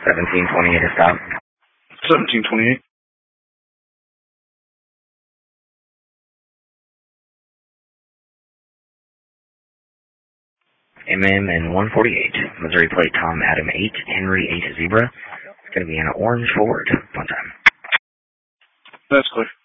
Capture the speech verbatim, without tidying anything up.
seventeen twenty-eight to stop. seventeen twenty-eight. M M and one forty-eight. Missouri plate Tom Adam eight, Henry eight Zebra. It's going to be an orange Ford. One time. That's clear.